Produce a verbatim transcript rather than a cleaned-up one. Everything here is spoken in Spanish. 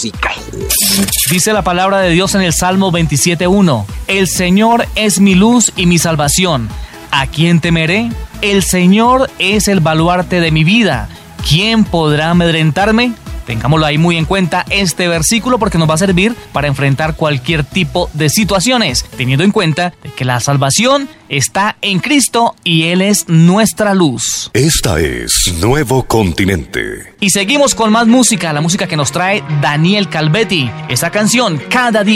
musical. Dice la palabra de Dios en el Salmo veintisiete uno: El Señor es mi luz y mi salvación. ¿A quién temeré? El Señor es el baluarte de mi vida. ¿Quién podrá amedrentarme? Tengámoslo ahí muy en cuenta este versículo porque nos va a servir para enfrentar cualquier tipo de situaciones, teniendo en cuenta que la salvación está en Cristo y Él es nuestra luz. Esta es Nuevo Continente. Y seguimos con más música, la música que nos trae Daniel Calvetti. Esa canción, Cada Día.